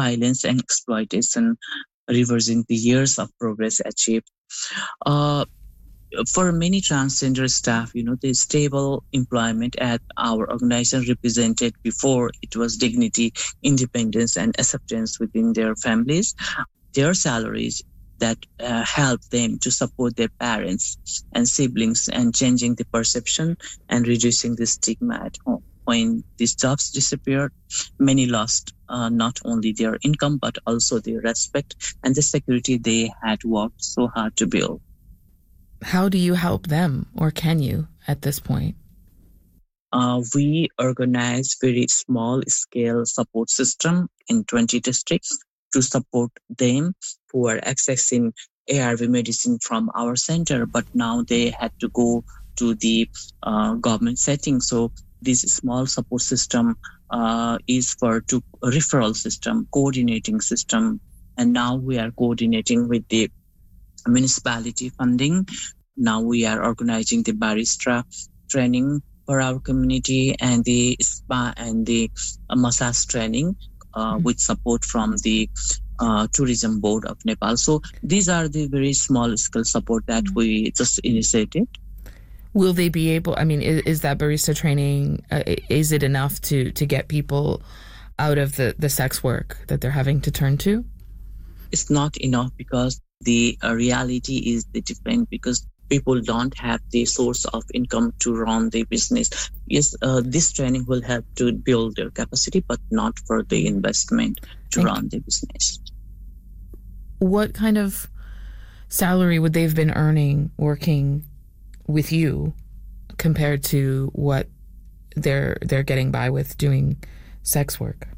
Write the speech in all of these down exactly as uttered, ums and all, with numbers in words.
violence and exploitation, reversing the years of progress achieved. Uh, for many transgender staff, you know, the stable employment at our organization represented before it was dignity, independence, and acceptance within their families. Their salaries that uh, help them to support their parents and siblings and changing the perception and reducing the stigma at home. When these jobs disappeared, many lost uh, not only their income, but also their respect and the security they had worked so hard to build. How do you help them, or can you at this point? Uh, we organize very small scale support system in twenty districts to support them who are accessing A R V medicine from our center, but now they had to go to the uh, government setting. So this small support system uh, is for to referral system, coordinating system, and now we are coordinating with the municipality funding. Now we are organizing the barista training for our community and the spa and the uh, massage training uh, mm-hmm. with support from the uh, Tourism Board of Nepal. So these are the very small scale support that mm-hmm. we just initiated. Will they be able, I mean, is, is that barista training, uh, is it enough to, to get people out of the, the sex work that they're having to turn to? It's not enough because the uh, reality is the different, because people don't have the source of income to run their business. Yes, uh, this training will help to build their capacity, but not for the investment to Thank run the business. What kind of salary would they have been earning working with you compared to what they're they're getting by with doing sex work?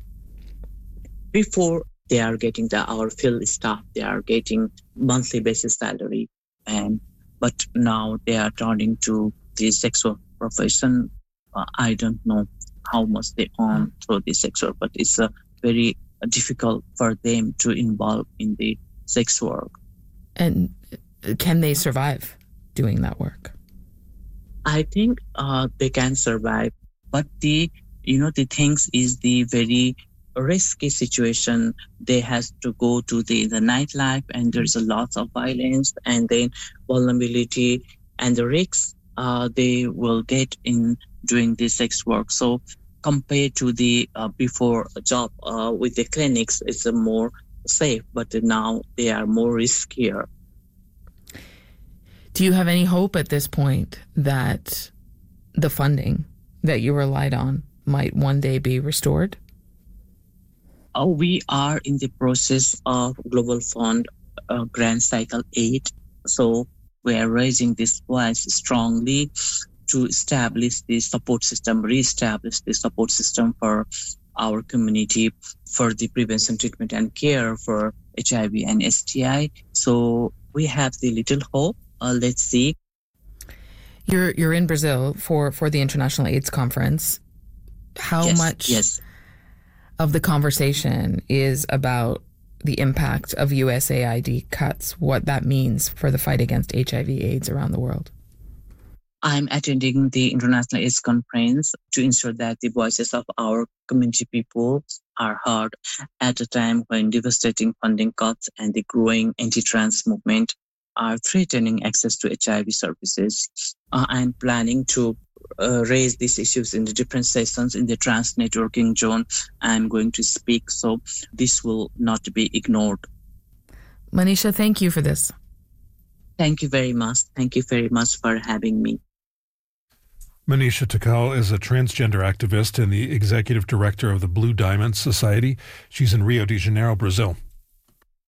Before they are getting the our field staff, they are getting monthly basis salary, and but now they are turning to the sex work profession. Uh, I don't know how much they earn through the sex work, but it's uh, very uh, difficult for them to involve in the sex work. And can they survive doing that work? I think uh, they can survive, but the you know the things is the very risky situation. They has to go to the the nightlife, and there's a lot of violence, and then vulnerability and the risks uh, they will get in doing the sex work. So compared to the uh, before job uh, with the clinics, it's a more safe, but now they are more riskier. Do you have any hope at this point that the funding that you relied on might one day be restored? Uh, we are in the process of Global Fund uh, Grant Cycle eight. So we are raising this voice strongly to establish the support system, re-establish the support system for our community for the prevention, treatment, and care for H I V and S T I. So we have the little hope. Uh, let's see. You're you're in Brazil for, for the International AIDS Conference. How yes, much yes. of the conversation is about the impact of U S A I D cuts, what that means for the fight against H I V AIDS around the world? I'm attending the International AIDS Conference to ensure that the voices of our community people are heard at a time when devastating funding cuts and the growing anti-trans movement are threatening access to H I V services. Uh, I'm planning to uh, raise these issues in the different sessions in the trans networking zone. I'm going to speak, so this will not be ignored. Manisha, thank you for this. Thank you very much. Thank you very much for having me. Manisha Tikal is a transgender activist and the executive director of the Blue Diamond Society. She's in Rio de Janeiro, Brazil.